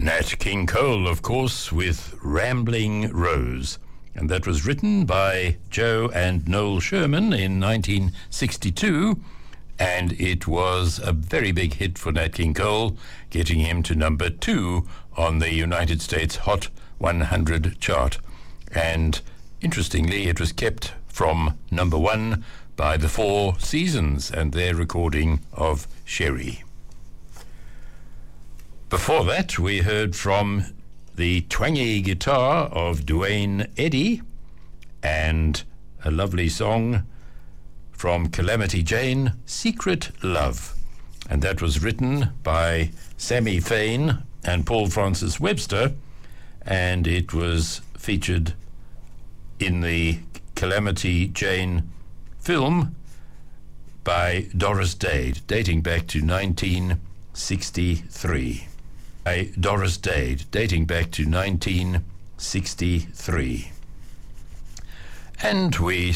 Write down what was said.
Nat King Cole, of course, with Rambling Rose. And that was written by Joe and Noel Sherman in 1962. And it was a very big hit for Nat King Cole, getting him to number 2 on the United States Hot 100 chart. And interestingly, it was kept from number 1 by the Four Seasons and their recording of Sherry. Before that, we heard from the twangy guitar of Duane Eddy and a lovely song from Calamity Jane, Secret Love. And that was written by Sammy Fain and Paul Francis Webster, and it was featured in the Calamity Jane film by Doris Dade, dating back to 1963. By Doris Dade, dating back to 1963. And we